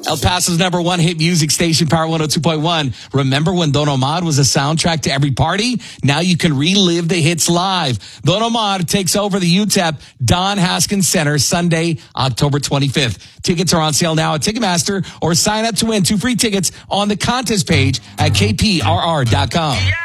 El Paso's number one hit music station, Power 102.1. Remember when Don Omar was a soundtrack to every party? Now you can relive the hits live. Don Omar takes over the UTEP Don Haskins Center Sunday, October 25th. Tickets are on sale now at Ticketmaster or sign up to win 2 free tickets on the contest page at kprr.com.